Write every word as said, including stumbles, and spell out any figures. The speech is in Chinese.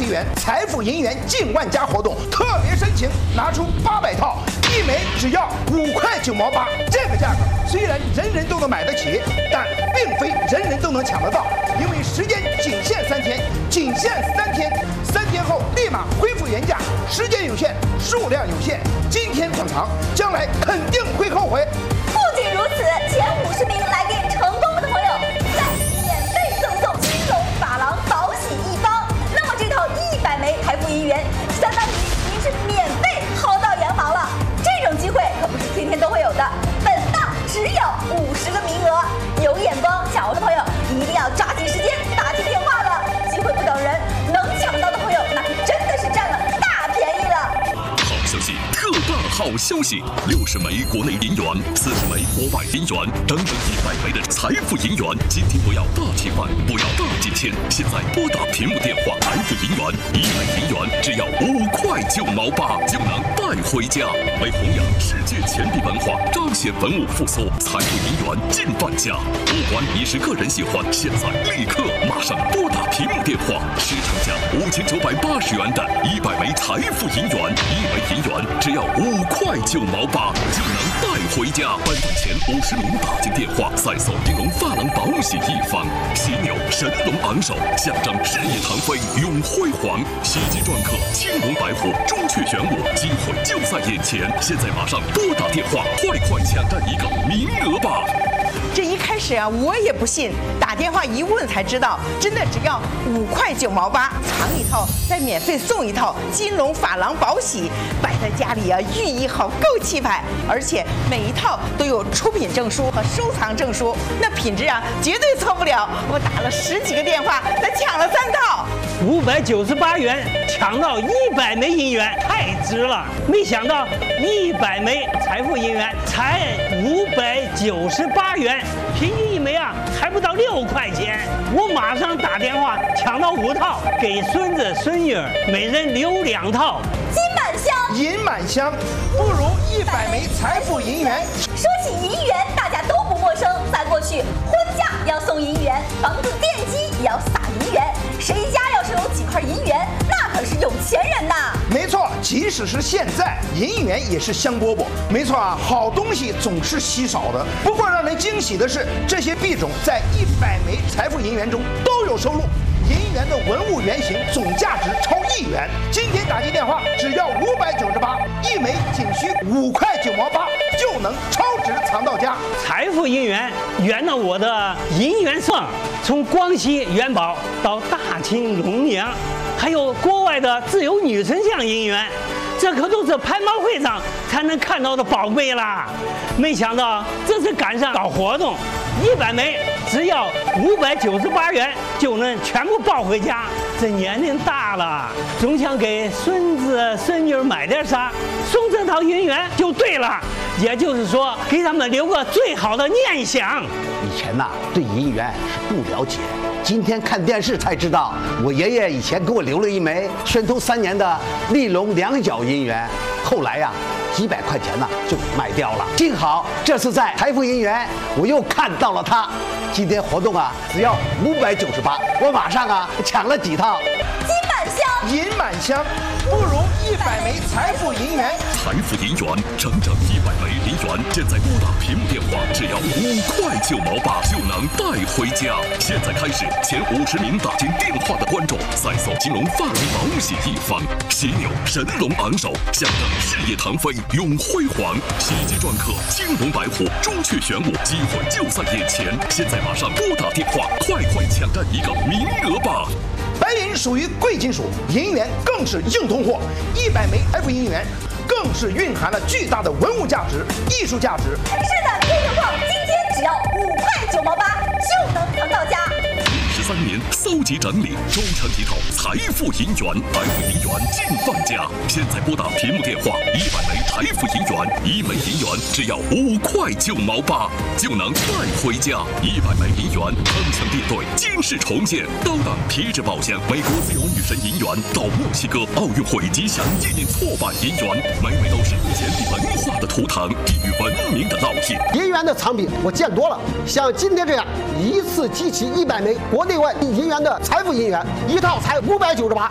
十元财富银元近万家活动特别申请，拿出八百套，一枚只要五块九毛八。这个价格虽然人人都能买得起，但并非人人都能抢得到，因为时间仅限三天，仅限三天，三天后立马恢复原价，时间有限，数量有限，今天抢藏，将来肯定会后悔。 不仅如此，前五十名来电成功的朋友，再免费赠送金融珐琅宝喜一方。那么这套一百枚财富银元，相当于您是免费薅到羊毛了。这种机会可不是天天都会有的，本档只有五十个名额。有眼光想要的朋友，一定要抓紧时间打起电话了。机会不等人，能抢到的朋友，那可真的是占了大便宜了。 好消息，特大好消息！六十枚国内银元，四十枚国外银元，整整一百枚的财富银元。今天不要大几万，不要大几千，现在拨打屏幕电话，财富银元一枚银元只要五块九毛八就能带回家。为弘扬世界钱币文化，彰显文物复苏，财富银元近万家。不管你是个人喜欢，现在立刻马上拨打屏幕电话，市场价五千九百八十元的一百枚财富银元，一枚银元只要五块九毛八就能带回家。颁奖前五十名打进电话，再送金龙珐琅宝喜一方，犀牛神龙昂首，象征事业腾飞永辉煌。喜极篆刻青龙白虎，朱雀玄武，机会就在眼前。现在马上拨打电话，快快抢占一个名额吧！ 这一开始啊，我也不信，打电话一问才知道，真的只要五块九毛八，藏一套再免费送一套金龙珐琅宝喜，摆在家里啊，寓意好，够气派。而且每一套都有出品证书和收藏证书，那品质啊，绝对错不了。我打了十几个电话，才抢了三套。 五百九十八元抢到一百枚银元，太值了！没想到一百枚财富银元才五百九十八元，平均一枚啊还不到六块钱。我马上打电话抢到五套，给孙子孙女每人留两套。 金满箱， 银满箱，不如一百枚财富银元。 说起银元，大家都不陌生。在过去，婚嫁要送银元，房子奠基也要撒银元。谁家要是有几块银元，那可是有钱人呐！ 没错，即使是现在，银元也是香饽饽。没错啊，好东西总是稀少的。不过让人惊喜的是，这些币种在一百枚财富银元中都有收录。银元的文物原型总价值超一元，今天打进电话只要五百九十八，一枚仅需五块九毛八就能超值藏到家。 财富银元圆了我的银元梦，从广西元宝到大清龙娘，还有国外的自由女神像银元，这可都是拍卖会上才能看到的宝贝啦！没想到这次赶上搞活动，一百枚只要五百九十八元就能全部抱回家。这年龄大了，总想给孙子孙女买点啥，送这套银元就对了。也就是说，给他们留个最好的念想。 以前呐、啊，对银元是不了解，今天看电视才知道，我爷爷以前给我留了一枚宣统三年的立隆两角银元，后来呀、啊，几百块钱呢就卖掉了。幸好这次在财富银元，我又看到了它。今天活动啊，只要五百九十八，我马上啊抢了几套。 金满箱， 银满箱，不如一百枚财富银元。 财富银元，整整一百枚银元，现在拨打屏幕电话，只要五块九毛八就能带回家。现在开始，前五十名打进电话的观众，再送金龙珐琅宝喜一方，犀牛神龙昂首，象征事业腾飞永辉煌。喜极篆刻青龙白虎，朱雀玄武，机会就在眼前。现在马上拨打电话，快快抢占一个名额吧！ 白银属于贵金属，银元更是硬通货。一百枚财富银元更是蕴含了巨大的文物价值、艺术价值。 是的，这个矿今天只要五块九毛八就能藏到家。 十三年搜集整理，终成一套财富银元，财富银元近万家。现在拨打屏幕电话，一百枚财富银元，一枚银元只要五块九毛八就能带回家。一百枚银元，铿锵列队，惊世重现，高档皮质保险，美国自由女神银元到墨西哥奥运会吉祥纪念错版银元，每枚都是钱币文化的图腾，寄予文明的烙印。 银元的藏品我见多了，像今天这样一次集齐一百枚国内外银元的财富银元，一套才五百九十八，